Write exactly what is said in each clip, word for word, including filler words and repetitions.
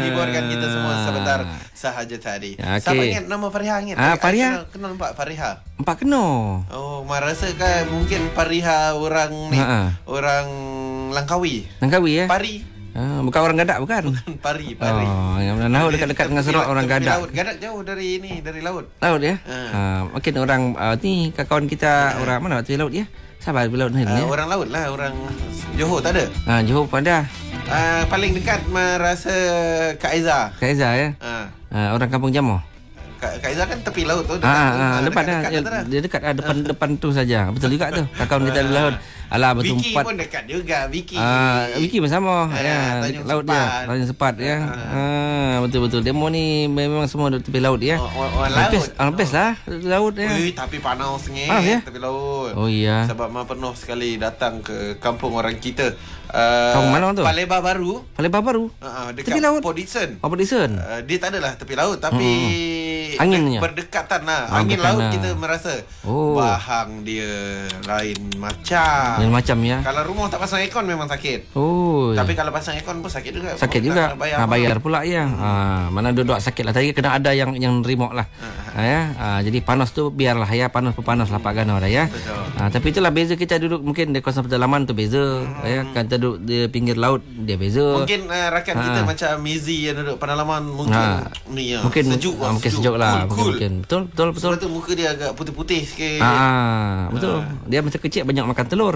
menghiburkan kita semua sebentar sahaja tadi. Okay. Siapa ingat nama Fariha ingat? Ah, Fariha. Kenal, kenal Pak Fariha. Empat kena. Oh, Mak rasa kan mungkin Fariha orang ni, Ha-ha. orang Langkawi. Langkawi ya? Pari. Ah, bukan orang Gadak bukan? Bukan Pari, Pari. Oh, yang Nahu dekat-dekat dengan Sarawak orang Tepi Gadak. Laut. Gadak jauh dari ni, dari laut. Laut ya? Ha. Ah, mungkin orang uh, ni kawan kita orang mana tepi laut ya? Siapa tepi laut ni? Uh, ya? orang laut lah, orang Johor tak ada. Ah, Johor pada. Uh, paling dekat merasa Kak Aiza. Kak Eza ya? Uh, Ah, orang Kampung Jamuh. Kak, Kak Aiza kan tepi laut tu. Ah, ah, tu. depan dah. dekat, Ya, dekat, dekat, dia dekat ah, depan depan tu saja. Betul juga tu. Kawan kita di laut. Alah betul Vicky empat. pun dekat juga, Vicky. Ah, Vicky pun sama. Ah, Ya, Tanjung laut Sepat. dia. Tanjung Sepat ya. Ah, betul betul. Demo ni memang semua duduk tepi laut ya. Oh, orang- orang laut. Best, ah, best lah laut ya. Ui, tapi panas ni Panas, ya? tepi laut. Oh iya. Sebab Ma penuh sekali datang ke kampung orang kita. Uh, Kampung mana tu? Palembang Baru. Palembang Baru. Uh, dekat Tepi laut? Port Dickson. Apa Dixon? Uh, dia tak adalah tepi laut tapi Hmm. Anginnya? berdekatan lah. Ah, Angin berdekatan laut lah. kita merasa. Oh. Bahang dia lain macam. Lain macam ya. Kalau rumah tak pasang aircon memang sakit. Oh. Tapi kalau pasang aircon pun sakit juga. sakit juga. Tak bayar, Ha, apa. bayar pula ya. Ha, mana duduk sakit lah tadi kena ada yang yang nerima lah. Ha, ya. Ha, jadi panas tu biarlah ya, panas panas lah Pak Gana dah ya. Betul. Ha, tapi itulah beza kita duduk mungkin di kawasan pedalaman tu beza. Hmm. Ya, kan kita duduk di pinggir laut dia beza. Mungkin uh, rakan Ha. kita macam Mizi yang duduk pedalaman mungkin Ha. ni ya. Mungkin sejuk, ah, mungkin sejuk lah. Cool, cool. Mungkin betul betul betul. Sebab tu muka dia agak putih-putih sikit. Ah, betul. Dia masa kecil banyak makan telur.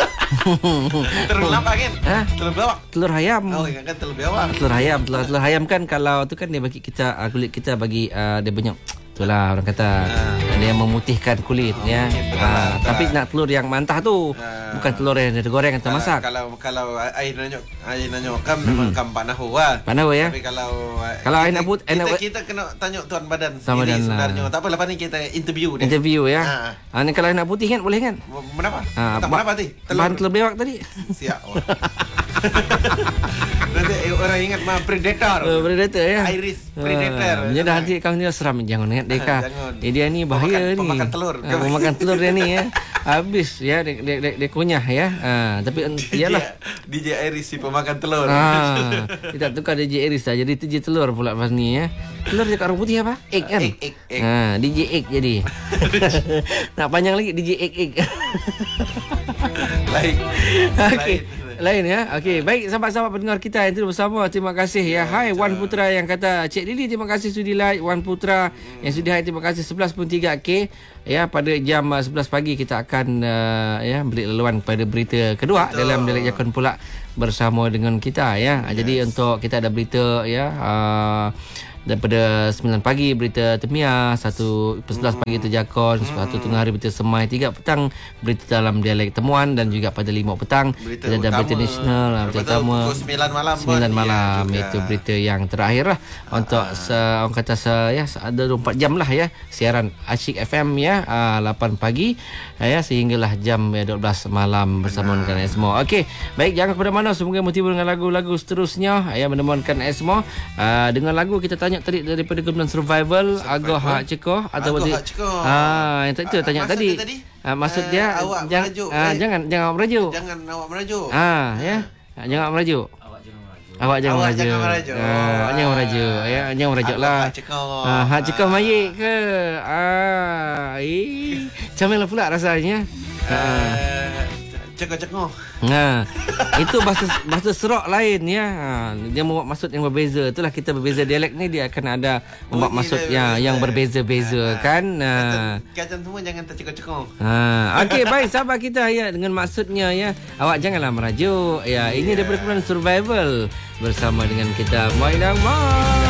Telur apa kan? Ha? Telur belawak. Telur ayam. Oh, kan kan telur belawak. Telur ayam, telur, telur ayam kan kalau tu kan dia bagi kita uh, kulit kita bagi uh, dia banyak itulah orang kata uh, dia memutihkan kulit oh, ya. betul, Uh, betul. tapi nak telur yang mentah tu. Ah. Bukan telur yang dia goreng atau Kalau, masak. kalau kalau air nanyok air nanyok kam memang kam panahu lah. Panahu ya. Tapi kalau Kalau kita, air nak put- kita, nak- kita kena tanya tuan badan Tuan sendiri badan lah. sebenarnya. Tak apa lepas ni kita interview dia. Interview ya. Ha. Ah, ni kalau nak putih kan boleh kan? Kenapa? Ah, tak ba- kenapa ti? Bahan telur bewak tadi. Siap. Nanti orang ingat mah predator. Uh, predator ya. Iris predator. Uh, dia dah nanti kau ni seram jangan ingat dia kah. Jangan. Eh, dia ni bahaya Pemakan- ni. pemakan telur. Ah, pemakan telur dia ni ya. Habis ya dia dia, dia, dia kunyah ya. Ah, tapi iyalah. D J Iris si pemakan telur. Ah, kita tukar D J Iris dah jadi D J telur pula pas ni ya. Telur dekat orang putih apa? Egg kan? Egg, egg, egg. Ah, D J egg jadi. Nak panjang lagi D J egg egg. Lain. Okey. Lain ya. Okey, baik sahabat-sahabat pendengar kita yang terus bersama. Terima kasih ya. Hai Wan Putra yang kata Cik Lily terima kasih sudi like. Wan Putra yang sudi hai terima kasih sebelas tiga puluh tiga K. Ya, pada jam uh, sebelas pagi kita akan uh, ya beri laluan pada berita kedua. Betul. Dalam Dialek Jakun pula bersama dengan kita ya. Yes. Jadi untuk kita ada berita ya uh, daripada sembilan pagi berita Temia, satu sebelas pagi terjakon, satu tengah hari berita Semai, tiga petang berita dalam dialek temuan dan juga pada lima petang Berita kita ada berita utama. nasional, berita Lepas tu utama pukul sembilan malam pun, sembilan ya, malam juga. itu berita yang terakhir lah untuk se, orang kata se, ya ada dua puluh empat jam lah ya siaran Asyik F M ya uh, lapan pagi ya sehinggalah jam ya, dua belas malam bersama dengan Esmo. Okey, baik jangan kepada mana, semoga menghibur dengan lagu-lagu seterusnya ya menemukan Esmo uh, dengan lagu kita tanya tadi daripada Kemudian Survival, Agak Hak Cekoh atau Agak berarti- Hak Cekoh. Ah, yang tadi tu Ah, tanya maksud tadi. dia tadi? Ah, maksud Ah, dia awak jang, merajuk, ah, eh. jangan jangan merajuk. Jangan awak merajuk. Ah, ya. Ah, jangan merajuk. Awak jangan Awak merajuk. jangan merajuk. Ah, awak jangan merajuk. Ya, jangan merajuk Agak lah. Hak Cekoh. Ah, hak cekah Ah. mayik ke? Ah, eh. Macam mana pula rasanya? Ah. Uh, Cekoh-cekoh. Nah, itu bahasa bahasa Serak lain ya. Ha, dia membuat maksud yang berbeza. Itulah kita berbeza dialek ni dia akan ada membuat Bunyi maksud dia yang berbeza. yang berbeza-beza kan. Kata, Ha. kata semua jangan tercekoh-cekoh. Ha, okey baik sahabat kita ya dengan maksudnya ya. Awak janganlah merajuk. Ya, ini daripada Kemudian Survival bersama dengan kita Mai dan Mai.